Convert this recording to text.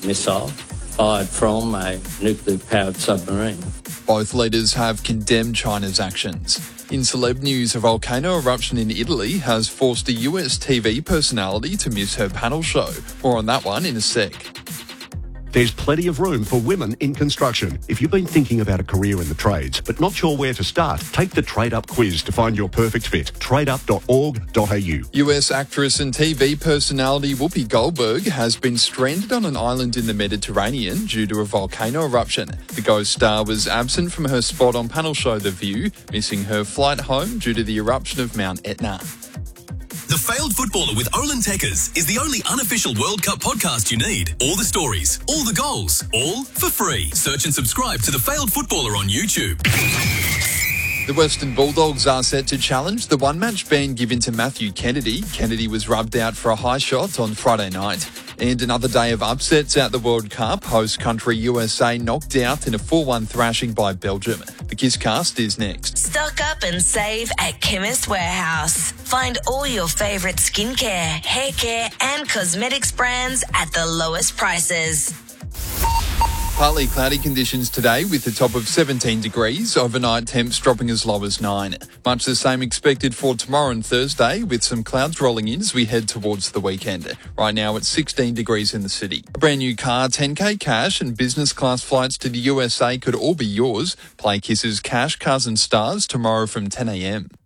ballistic missile fired from a nuclear-powered submarine. Both leaders have condemned China's actions. In celeb news, a volcano eruption in Italy has forced a US TV personality to miss her panel show. More on that one in a sec. There's plenty of room for women in construction. If you've been thinking about a career in the trades but not sure where to start, take the Trade Up quiz to find your perfect fit. tradeup.org.au. US actress and TV personality Whoopi Goldberg has been stranded on an island in the Mediterranean due to a volcano eruption. The Ghost star was absent from her spot on panel show The View, missing her flight home due to the eruption of Mount Etna. The Failed Footballer with Olin Tekkers is the only unofficial World Cup podcast you need. All the stories, all the goals, all for free. Search and subscribe to The Failed Footballer on YouTube. The Western Bulldogs are set to challenge the one-match ban given to Matthew Kennedy. Kennedy was rubbed out for a high shot on Friday night. And another day of upsets at the World Cup. Host country USA knocked out in a 4-1 thrashing by Belgium. The Kisscast is next. Stock up and save at Chemist Warehouse. Find all your favourite skincare, hair care and cosmetics brands at the lowest prices. Partly cloudy conditions today with a top of 17 degrees. Overnight temps dropping as low as 9. Much the same expected for tomorrow and Thursday with some clouds rolling in as we head towards the weekend. Right now it's 16 degrees in the city. A brand new car, 10k cash and business class flights to the USA could all be yours. Play Kiss's Cash, Cars and Stars tomorrow from 10 a.m.